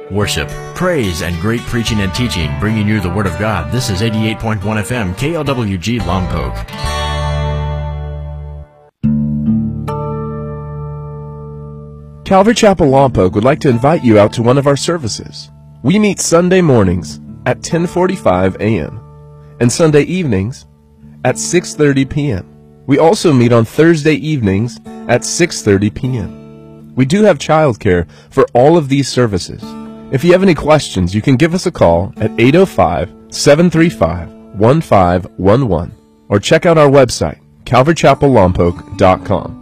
Worship, praise, and great preaching and teaching, bringing you the Word of God. This is 88.1 FM, KLWG Lompoc. Calvary Chapel Lompoc would like to invite you out to one of our services. We meet Sunday mornings at 10:45 a.m. and Sunday evenings at 6:30 p.m. We also meet on Thursday evenings at 6:30 p.m. We do have childcare for all of these services. If you have any questions, you can give us a call at 805-735-1511 or check out our website, calvarychapellompoc.com.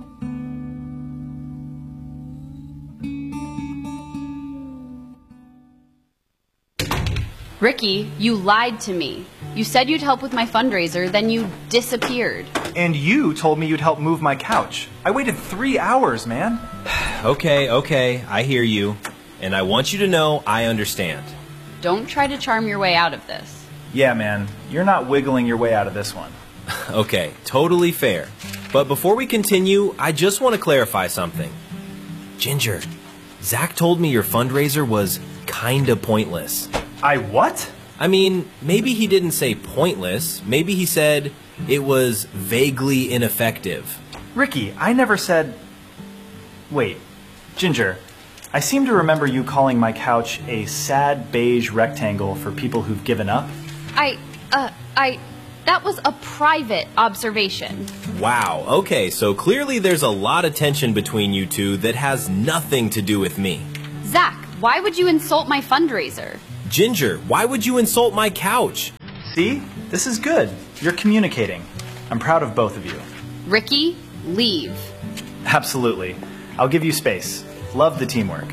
Ricky, you lied to me. You said you'd help with my fundraiser, then you disappeared. And you told me you'd help move my couch. I waited 3 hours, man. Okay, I hear you. And I want you to know I understand. Don't try to charm your way out of this. Yeah, man, you're not wiggling your way out of this one. Okay, totally fair. But before we continue, I just want to clarify something. Ginger, Zach told me your fundraiser was kinda pointless. I what? I mean, maybe he didn't say pointless. Maybe he said it was vaguely ineffective. Ricky, I never said... Wait, Ginger, I seem to remember you calling my couch a sad beige rectangle for people who've given up. That was a private observation. Wow, okay, so clearly there's a lot of tension between you two that has nothing to do with me. Zach, why would you insult my fundraiser? Ginger, why would you insult my couch? See? This is good. You're communicating. I'm proud of both of you. Ricky, leave. Absolutely. I'll give you space. Love the teamwork.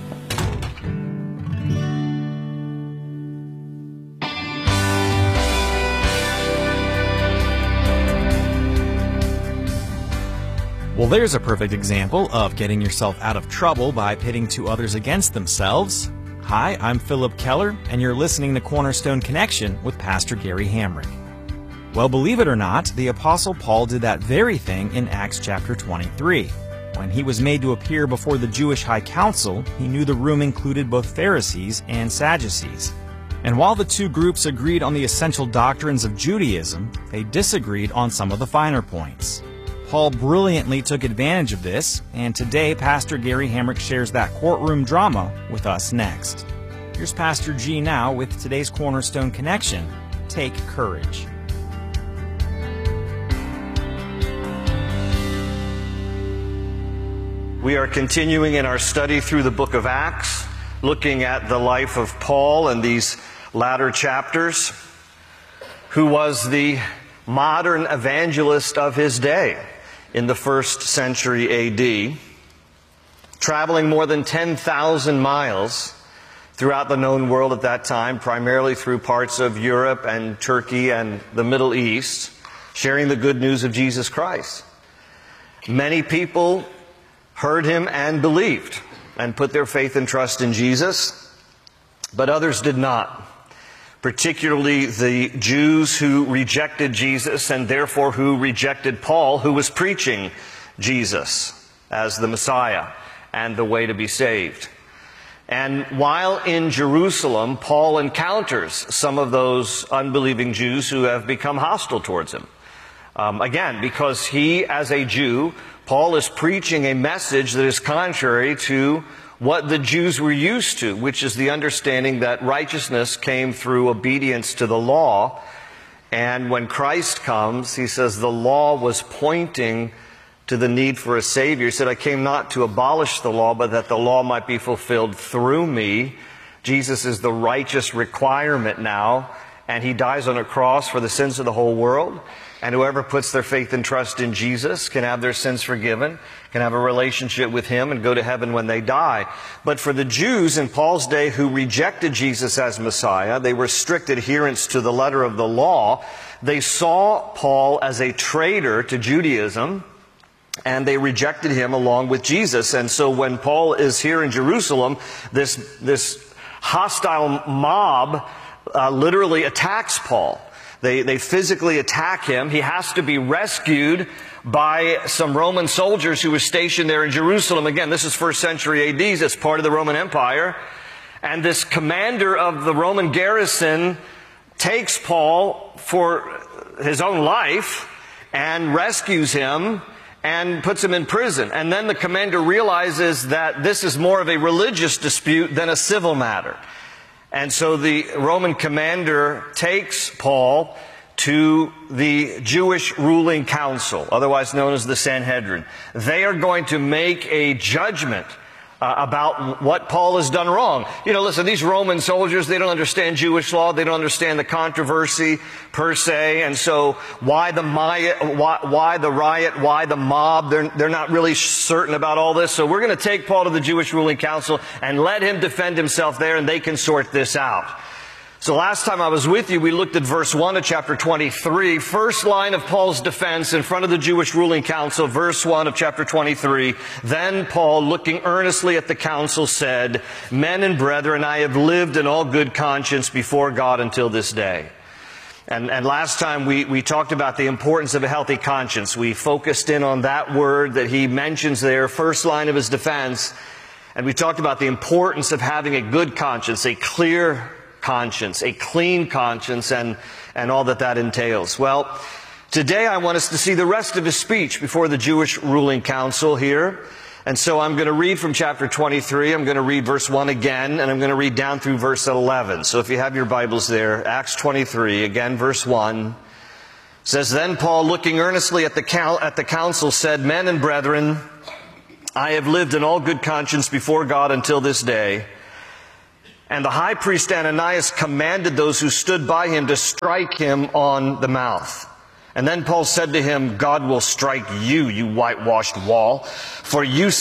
Well, there's a perfect example of getting yourself out of trouble by pitting two others against themselves. Hi, I'm Philip Keller, and you're listening to Cornerstone Connection with Pastor Gary Hamrick. Well, believe it or not, the Apostle Paul did that very thing in Acts chapter 23. When he was made to appear before the Jewish High Council, he knew the room included both Pharisees and Sadducees. And while the two groups agreed on the essential doctrines of Judaism, they disagreed on some of the finer points. Paul brilliantly took advantage of this, and today Pastor Gary Hamrick shares that courtroom drama with us next. Here's Pastor G now with today's Cornerstone Connection. Take courage. We are continuing in our study through the book of Acts, looking at the life of Paul in these latter chapters, who was the modern evangelist of his day in the 1st century A.D., traveling more than 10,000 miles throughout the known world at that time, primarily through parts of Europe and Turkey and the Middle East, sharing the good news of Jesus Christ. Many people heard him and believed and put their faith and trust in Jesus, but others did not, particularly the Jews who rejected Jesus and therefore who rejected Paul, who was preaching Jesus as the Messiah and the way to be saved. And while in Jerusalem, Paul encounters some of those unbelieving Jews who have become hostile towards him. Again, because he, as a Jew, Paul is preaching a message that is contrary to what the Jews were used to, which is the understanding that righteousness came through obedience to the law. And when Christ comes, he says the law was pointing to the need for a Savior. He said, I came not to abolish the law, but that the law might be fulfilled through me. Jesus is the righteous requirement now, and he dies on a cross for the sins of the whole world. And whoever puts their faith and trust in Jesus can have their sins forgiven, can have a relationship with him and go to heaven when they die. But for the Jews in Paul's day who rejected Jesus as Messiah, they were strict adherents to the letter of the law. They saw Paul as a traitor to Judaism, and they rejected him along with Jesus. And so when Paul is here in Jerusalem, this hostile mob literally attacks Paul. They physically attack him. He has to be rescued by some Roman soldiers who were stationed there in Jerusalem. Again, this is 1st century AD. It's part of the Roman Empire. And this commander of the Roman garrison takes Paul for his own life and rescues him and puts him in prison. And then the commander realizes that this is more of a religious dispute than a civil matter. And so the Roman commander takes Paul to the Jewish ruling council, otherwise known as the Sanhedrin. They are going to make a judgment about what Paul has done wrong. You know, listen, these Roman soldiers, they don't understand Jewish law. They don't understand the controversy per se. And so why the riot, why the mob? They're not really certain about all this. So we're going to take Paul to the Jewish ruling council and let him defend himself there, and they can sort this out. So last time I was with you, we looked at verse 1 of chapter 23. First line of Paul's defense in front of the Jewish ruling council, verse 1 of chapter 23. Then Paul, looking earnestly at the council, said, "Men and brethren, I have lived in all good conscience before God until this day." And last time we talked about the importance of a healthy conscience. We focused in on that word that he mentions there, first line of his defense. And we talked about the importance of having a good conscience, a clear conscience, a clean conscience, and all that entails. Well, today I want us to see the rest of his speech before the Jewish ruling council here. And so I'm going to read from chapter 23. I'm going to read verse 1 again, and I'm going to read down through verse 11. So if you have your Bibles there, Acts 23, again, verse 1 says, "Then Paul, looking earnestly at the council, said, 'Men and brethren, I have lived in all good conscience before God until this day.' And the high priest Ananias commanded those who stood by him to strike him on the mouth. And then Paul said to him, 'God will strike you, you whitewashed wall. For you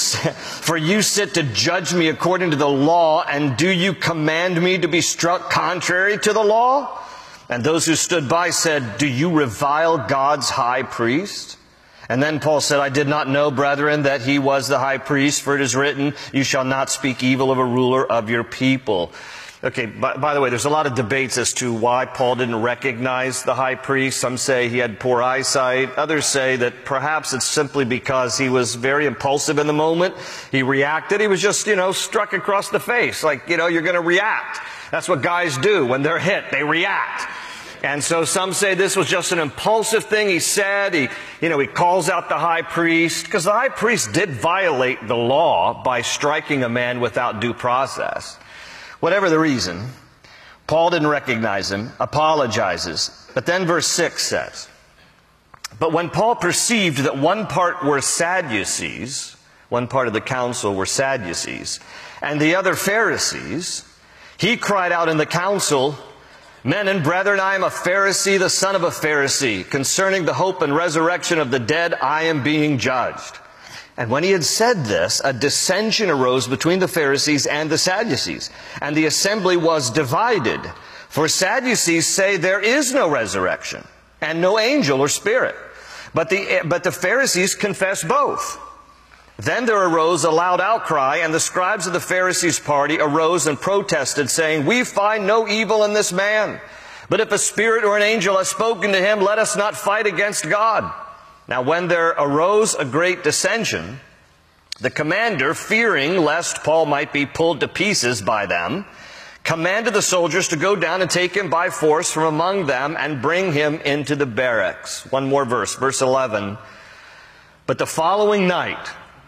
sit to judge me according to the law, and do you command me to be struck contrary to the law?' And those who stood by said, 'Do you revile God's high priest?' And then Paul said, 'I did not know, brethren, that he was the high priest, for it is written, you shall not speak evil of a ruler of your people.'" Okay, by the way, there's a lot of debates as to why Paul didn't recognize the high priest. Some say he had poor eyesight. Others say that perhaps it's simply because he was very impulsive in the moment. He reacted. He was just, struck across the face. Like, you're going to react. That's what guys do. When they're hit, they react. And so some say this was just an impulsive thing he said. He calls out the high priest, because the high priest did violate the law by striking a man without due process. Whatever the reason, Paul didn't recognize him, apologizes. But then verse 6 says, "But when Paul perceived that one part were Sadducees," one part of the council were Sadducees, "and the other Pharisees, he cried out in the council, 'Men and brethren, I am a Pharisee, the son of a Pharisee. Concerning the hope and resurrection of the dead, I am being judged.' And when he had said this, a dissension arose between the Pharisees and the Sadducees, and the assembly was divided. For Sadducees say there is no resurrection, and no angel or spirit. But the Pharisees confess both. Then there arose a loud outcry, and the scribes of the Pharisees' party arose and protested, saying, 'We find no evil in this man. But if a spirit or an angel has spoken to him, let us not fight against God.' Now when there arose a great dissension, the commander, fearing lest Paul might be pulled to pieces by them, commanded the soldiers to go down and take him by force from among them and bring him into the barracks." One more verse, verse 11. "But the following night,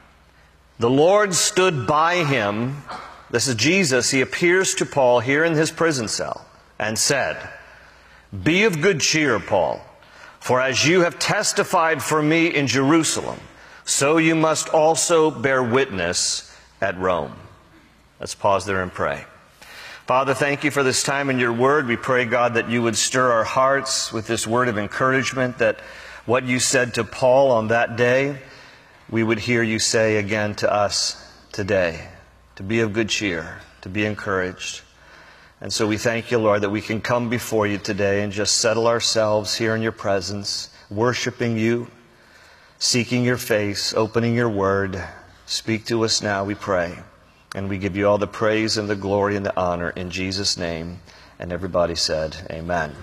the Lord stood by him," this is Jesus, he appears to Paul here in his prison cell, and said, "Be of good cheer, Paul, for as you have testified for me in Jerusalem, so you must also bear witness at Rome." Let's pause there and pray. Father, thank you for this time in your word. We pray, God, that you would stir our hearts with this word of encouragement, that what you said to Paul on that day, we would hear you say again to us today, to be of good cheer, to be encouraged. And so we thank you, Lord, that we can come before you today and just settle ourselves here in your presence, worshiping you, seeking your face, opening your word. Speak to us now, we pray. And we give you all the praise and the glory and the honor in Jesus' name. And everybody said, amen.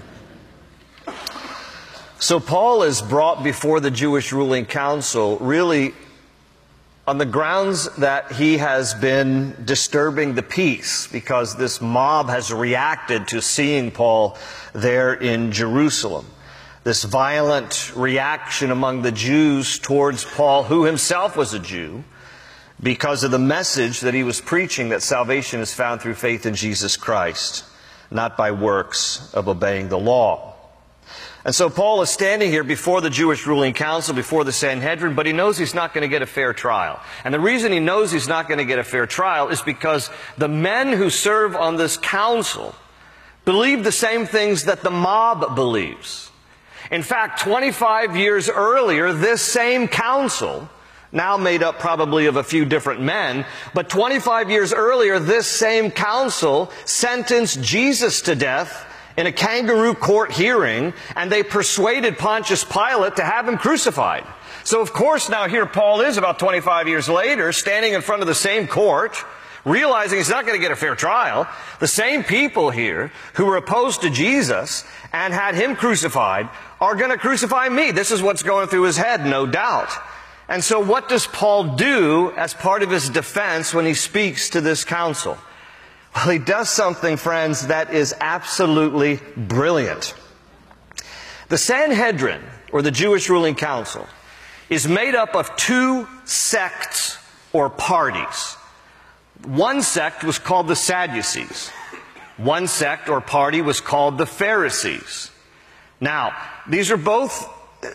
So Paul is brought before the Jewish ruling council really on the grounds that he has been disturbing the peace because this mob has reacted to seeing Paul there in Jerusalem. This violent reaction among the Jews towards Paul, who himself was a Jew, because of the message that he was preaching, that salvation is found through faith in Jesus Christ, not by works of obeying the law. And so Paul is standing here before the Jewish ruling council, before the Sanhedrin, but he knows he's not going to get a fair trial. And the reason he knows he's not going to get a fair trial is because the men who serve on this council believe the same things that the mob believes. In fact, 25 years earlier, this same council, now made up probably of a few different men, but 25 years earlier, this same council sentenced Jesus to death in a kangaroo court hearing, and they persuaded Pontius Pilate to have him crucified. So of course now here Paul is about 25 years later, standing in front of the same court, realizing he's not going to get a fair trial. The same people here who were opposed to Jesus and had him crucified are going to crucify me. This is what's going through his head, no doubt. And so what does Paul do as part of his defense when he speaks to this council? Well, he does something, friends, that is absolutely brilliant. The Sanhedrin, or the Jewish ruling council, is made up of two sects or parties. One sect was called the Sadducees. One sect or party was called the Pharisees. Now, these are both,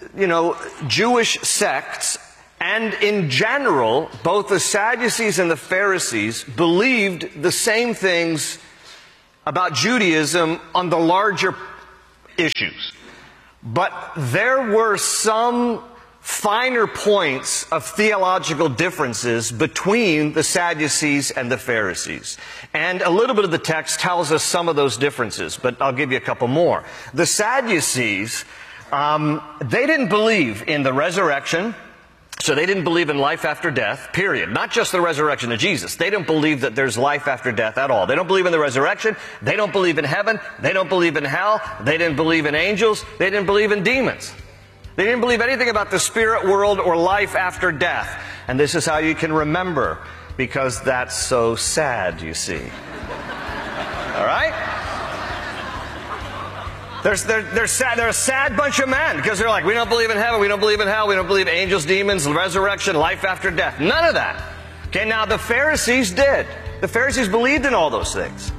Jewish sects. And in general, both the Sadducees and the Pharisees believed the same things about Judaism on the larger issues. But there were some finer points of theological differences between the Sadducees and the Pharisees. And a little bit of the text tells us some of those differences, but I'll give you a couple more. The Sadducees, they didn't believe in the resurrection. So they didn't believe in life after death, period. Not just the resurrection of Jesus. They don't believe that there's life after death at all. They don't believe in the resurrection. They don't believe in heaven. They don't believe in hell. They didn't believe in angels. They didn't believe in demons. They didn't believe anything about the spirit world or life after death. And this is how you can remember, because that's so sad, you see. All right? They're sad. They're a sad bunch of men because they're like, we don't believe in heaven, we don't believe in hell, we don't believe angels, demons, resurrection, life after death. None of that. Okay, now the Pharisees did. The Pharisees believed in all those things.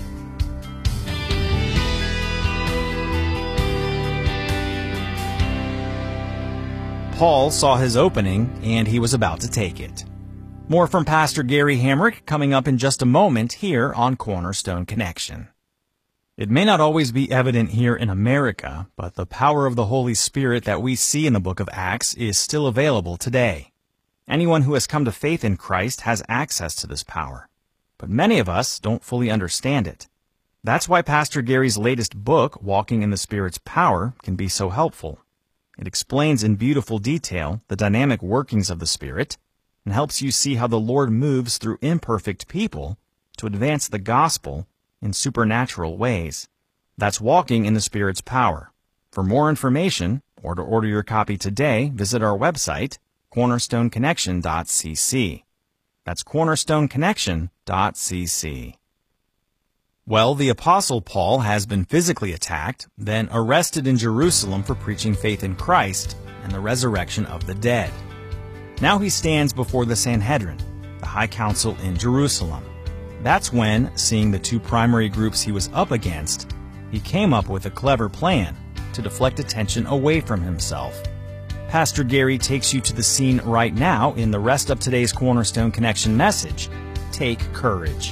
Paul saw his opening, and he was about to take it. More from Pastor Gary Hamrick coming up in just a moment here on Cornerstone Connection. It may not always be evident here in America, but the power of the Holy Spirit that we see in the book of Acts is still available today. Anyone who has come to faith in Christ has access to this power, but many of us don't fully understand it. That's why Pastor Gary's latest book, Walking in the Spirit's Power, can be so helpful. It explains in beautiful detail the dynamic workings of the Spirit and helps you see how the Lord moves through imperfect people to advance the gospel in supernatural ways. That's Walking in the Spirit's Power. For more information, or to order your copy today, visit our website, cornerstoneconnection.cc. That's cornerstoneconnection.cc. Well, the Apostle Paul has been physically attacked, then arrested in Jerusalem for preaching faith in Christ and the resurrection of the dead. Now he stands before the Sanhedrin, the high council in Jerusalem. That's when, seeing the two primary groups he was up against, he came up with a clever plan to deflect attention away from himself. Pastor Gary takes you to the scene right now in the rest of today's Cornerstone Connection message, Take Courage.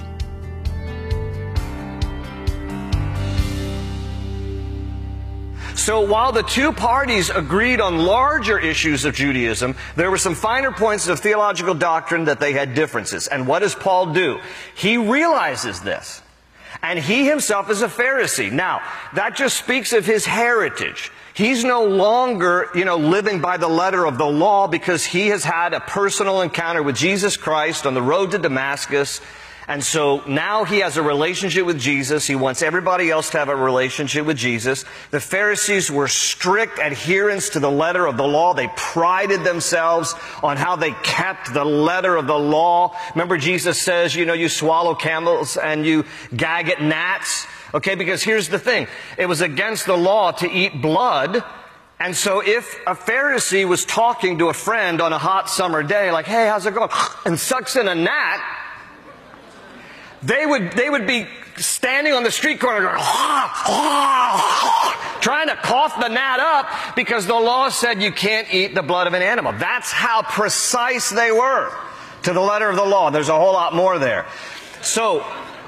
So while the two parties agreed on larger issues of Judaism, there were some finer points of theological doctrine that they had differences. And what does Paul do? He realizes this. And he himself is a Pharisee. Now, that just speaks of his heritage. He's no longer, living by the letter of the law because he has had a personal encounter with Jesus Christ on the road to Damascus. And so now he has a relationship with Jesus. He wants everybody else to have a relationship with Jesus. The Pharisees were strict adherents to the letter of the law. They prided themselves on how they kept the letter of the law. Remember, Jesus says, you swallow camels and you gag at gnats. Okay, because here's the thing. It was against the law to eat blood. And so if a Pharisee was talking to a friend on a hot summer day, like, hey, how's it going? And sucks in a gnat, they would be standing on the street corner going, trying to cough the gnat up because the law said you can't eat the blood of an animal. That's how precise they were to the letter of the law. There's a whole lot more there. So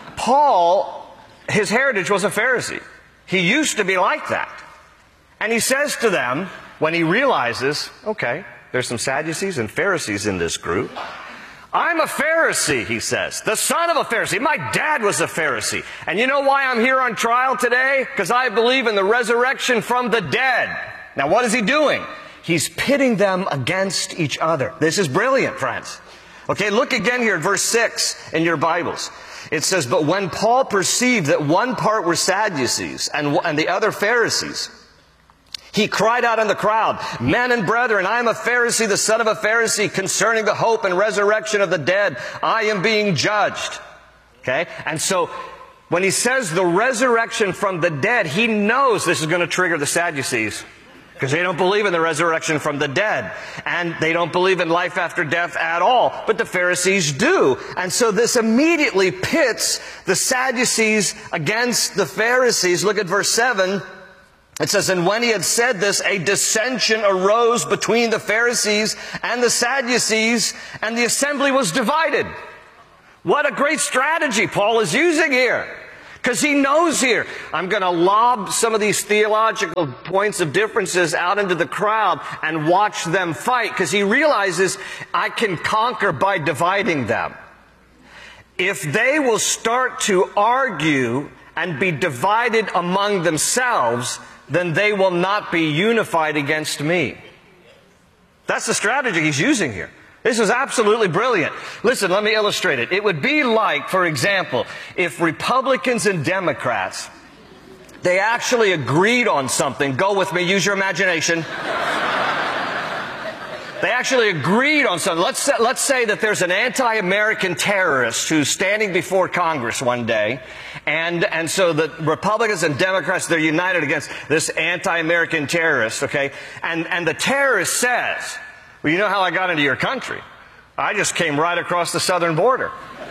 Paul, his heritage was a Pharisee. He used to be like that. And he says to them, when he realizes, okay, there's some Sadducees and Pharisees in this group. I'm a Pharisee, he says, the son of a Pharisee. My dad was a Pharisee. And you know why I'm here on trial today? Because I believe in the resurrection from the dead. Now, what is he doing? He's pitting them against each other. This is brilliant, friends. Okay, look again here at verse 6 in your Bibles. It says, but when Paul perceived that one part were Sadducees and the other Pharisees, he cried out in the crowd, men and brethren, I am a Pharisee, the son of a Pharisee, concerning the hope and resurrection of the dead. I am being judged. Okay? And so, when he says the resurrection from the dead, he knows this is going to trigger the Sadducees. Because they don't believe in the resurrection from the dead. And they don't believe in life after death at all. But the Pharisees do. And so this immediately pits the Sadducees against the Pharisees. Look at verse 7. It says, and when he had said this, a dissension arose between the Pharisees and the Sadducees, and the assembly was divided. What a great strategy Paul is using here. Because he knows here, I'm going to lob some of these theological points of differences out into the crowd and watch them fight. Because he realizes I can conquer by dividing them. If they will start to argue and be divided among themselves, then they will not be unified against me. That's the strategy he's using here. This is absolutely brilliant. Listen, let me illustrate it. It would be like, for example, if Republicans and Democrats, they actually agreed on something. Go with me, use your imagination. They actually agreed on something. Let's say that there's an anti-American terrorist who's standing before Congress one day, and so the Republicans and Democrats, they're united against this anti-American terrorist, okay? And the terrorist says, well, you know how I got into your country? I just came right across the southern border.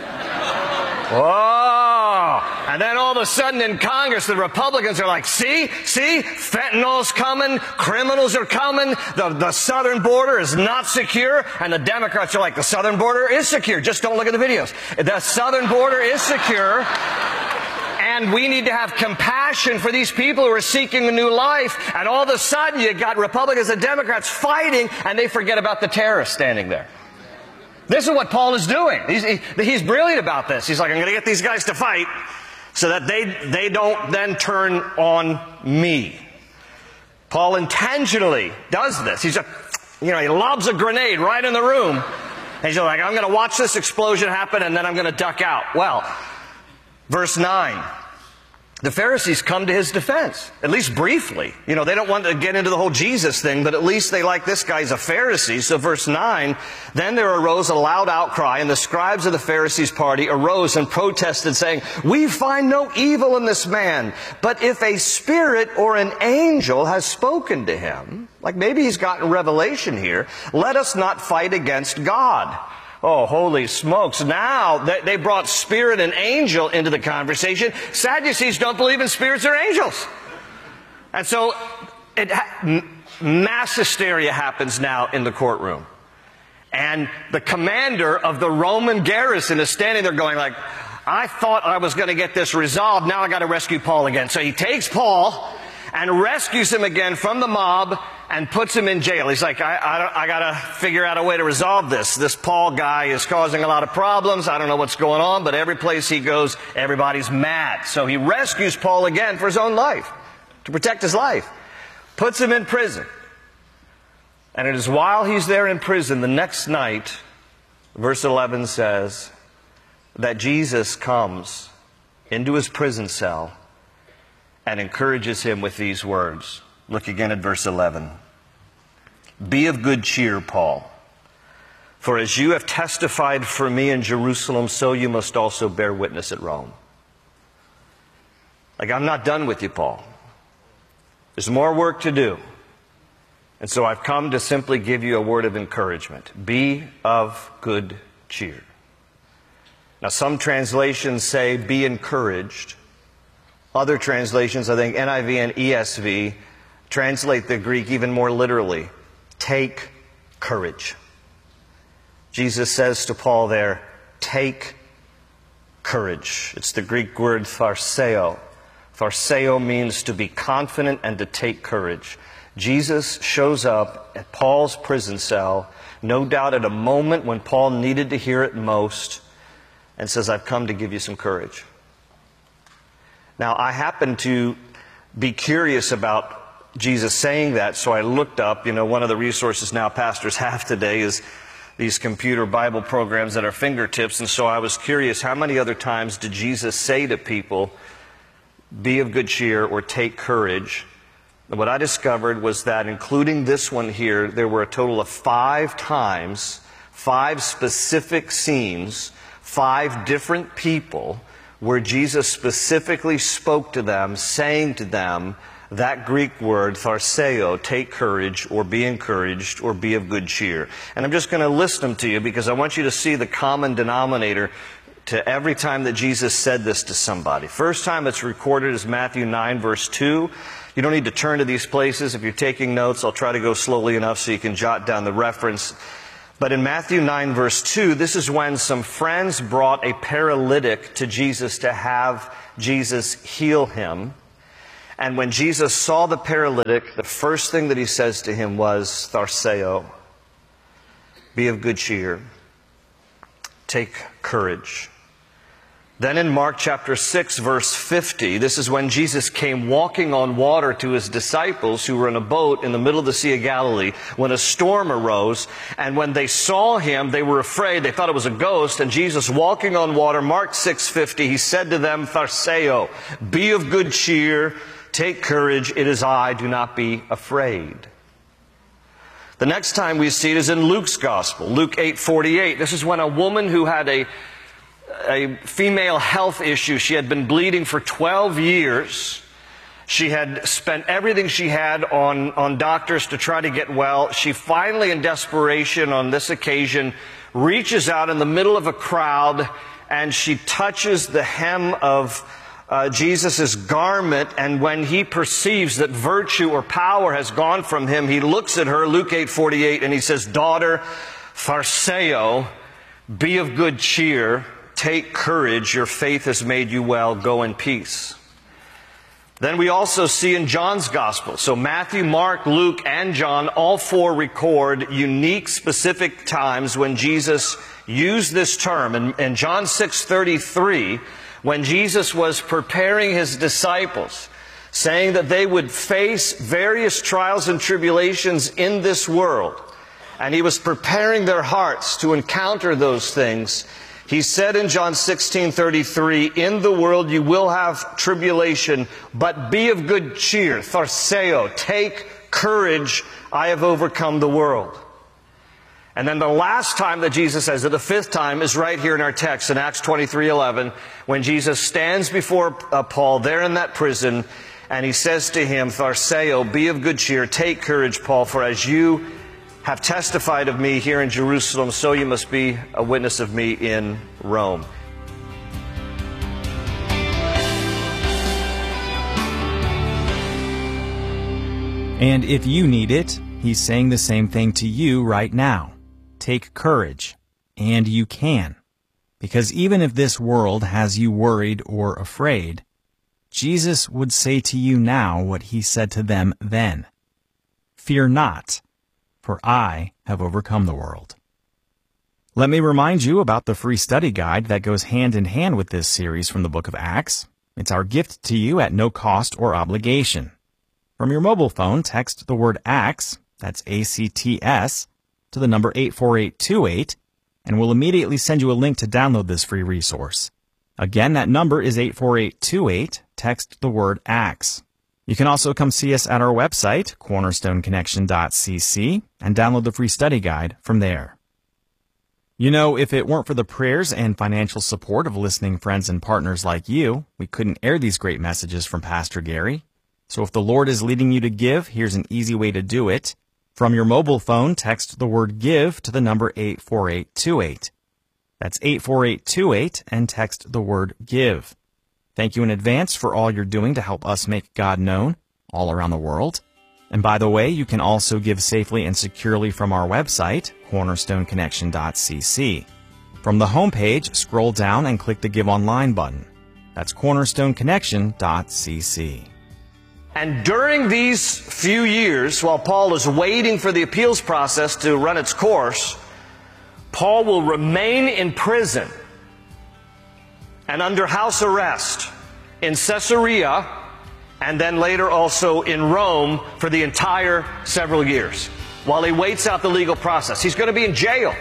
Whoa! And then all of a sudden in Congress, the Republicans are like, see, fentanyl's coming, criminals are coming, the southern border is not secure, and the Democrats are like, the southern border is secure, just don't look at the videos. The southern border is secure, and we need to have compassion for these people who are seeking a new life, and all of a sudden you got Republicans and Democrats fighting, and they forget about the terrorists standing there. This is what Paul is doing. He's brilliant about this. He's like, I'm going to get these guys to fight so that they don't then turn on me. Paul intentionally does this. He lobs a grenade right in the room. And he's like, I'm going to watch this explosion happen and then I'm going to duck out. Well, verse 9. The Pharisees come to his defense, at least briefly. They don't want to get into the whole Jesus thing, but at least they like this guy's a Pharisee. So verse 9, then there arose a loud outcry, and the scribes of the Pharisees' party arose and protested, saying, we find no evil in this man, but if a spirit or an angel has spoken to him, like maybe he's gotten revelation here, let us not fight against God. Oh, holy smokes. Now, they brought spirit and angel into the conversation. Sadducees don't believe in spirits or angels. And so, mass hysteria happens now in the courtroom. And the commander of the Roman garrison is standing there going like, I thought I was going to get this resolved. Now I got to rescue Paul again. So he takes Paul and rescues him again from the mob and puts him in jail. He's like, I got to figure out a way to resolve this. This Paul guy is causing a lot of problems. I don't know what's going on, but every place he goes, everybody's mad. So he rescues Paul again for his own life, to protect his life. Puts him in prison. And it is while he's there in prison, the next night, verse 11 says, that Jesus comes into his prison cell and encourages him with these words. Look again at verse 11. Be of good cheer, Paul, for as you have testified for me in Jerusalem, so you must also bear witness at Rome. Like, I'm not done with you, Paul. There's more work to do. And so I've come to simply give you a word of encouragement. Be of good cheer. Now, some translations say, be encouraged. Other translations, I think NIV and ESV, translate the Greek even more literally. Take courage. Jesus says to Paul there, take courage. It's the Greek word tharseo. Tharseo means to be confident and to take courage. Jesus shows up at Paul's prison cell, no doubt at a moment when Paul needed to hear it most, and says, I've come to give you some courage. Now, I happen to be curious about Jesus saying that, so I looked up. One of the resources now pastors have today is these computer Bible programs at our fingertips, and so I was curious, how many other times did Jesus say to people, be of good cheer or take courage? And what I discovered was that, including this one here, there were a total of 5 times, 5 specific scenes, 5 different people where Jesus specifically spoke to them, saying to them that Greek word, tharseo, take courage, or be encouraged, or be of good cheer. And I'm just going to list them to you because I want you to see the common denominator to every time that Jesus said this to somebody. First time it's recorded is Matthew 9, verse 2. You don't need to turn to these places. If you're taking notes, I'll try to go slowly enough so you can jot down the reference. But in Matthew 9, verse 2, this is when some friends brought a paralytic to Jesus to have Jesus heal him. And when Jesus saw the paralytic, the first thing that he says to him was, tharseo, be of good cheer, take courage. Then in Mark chapter 6, verse 50, this is when Jesus came walking on water to his disciples who were in a boat in the middle of the Sea of Galilee when a storm arose. And when they saw him, they were afraid. They thought it was a ghost. And Jesus walking on water, Mark 6:50, he said to them, tharseo, be of good cheer, take courage, it is I, do not be afraid. The next time we see it is in Luke's Gospel, Luke 8:48. This is when a woman who had a female health issue. She had been bleeding for 12 years. She had spent everything she had on doctors to try to get well. She finally, in desperation on this occasion, reaches out in the middle of a crowd and she touches the hem of Jesus' garment, and when he perceives that virtue or power has gone from him, he looks at her, Luke 8:48, and he says, daughter, tharseo, be of good cheer, take courage, your faith has made you well, go in peace. Then we also see in John's Gospel, so Matthew, Mark, Luke, and John, all 4 record unique, specific times when Jesus used this term. In John 6:33, when Jesus was preparing his disciples, saying that they would face various trials and tribulations in this world, and he was preparing their hearts to encounter those things, he said in John 16:33, in the world you will have tribulation, but be of good cheer, tharseo, take courage, I have overcome the world. And then the last time that Jesus says it, the 5th time, is right here in our text in Acts 23:11, when Jesus stands before Paul there in that prison, and he says to him, tharseo, be of good cheer, take courage, Paul, for as you have testified of me here in Jerusalem, so you must be a witness of me in Rome. And if you need it, he's saying the same thing to you right now. Take courage, and you can. Because even if this world has you worried or afraid, Jesus would say to you now what he said to them then. Fear not, for I have overcome the world. Let me remind you about the free study guide that goes hand in hand with this series from the book of Acts. It's our gift to you at no cost or obligation. From your mobile phone, text the word ACTS, that's ACTS, to the number 84828, and we'll immediately send you a link to download this free resource. Again, that number is 84828. Text the word ACTS. You can also come see us at our website, cornerstoneconnection.cc, and download the free study guide from there. You know, if it weren't for the prayers and financial support of listening friends and partners like you, we couldn't air these great messages from Pastor Gary. So if the Lord is leading you to give, here's an easy way to do it. From your mobile phone, text the word GIVE to the number 84828. That's 84828 and text the word GIVE. Thank you in advance for all you're doing to help us make God known all around the world. And by the way, you can also give safely and securely from our website, cornerstoneconnection.cc. From the homepage, scroll down and click the Give Online button. That's cornerstoneconnection.cc. And during these few years, while Paul is waiting for the appeals process to run its course, Paul will remain in prison and under house arrest in Caesarea, and then later also in Rome for the entire several years, while he waits out the legal process. He's going to be in jail.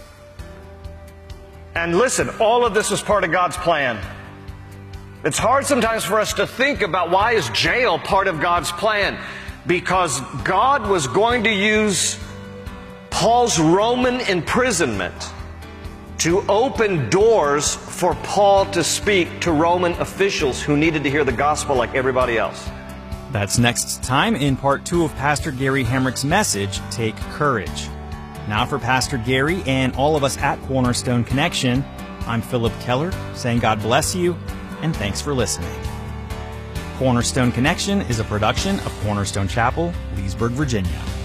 And listen, all of this was part of God's plan. It's hard sometimes for us to think about why is jail part of God's plan? Because God was going to use Paul's Roman imprisonment to open doors for Paul to speak to Roman officials who needed to hear the gospel like everybody else. That's next time in part 2 of Pastor Gary Hamrick's message, Take Courage. Now for Pastor Gary and all of us at Cornerstone Connection, I'm Philip Keller saying God bless you and thanks for listening. Cornerstone Connection is a production of Cornerstone Chapel, Leesburg, Virginia.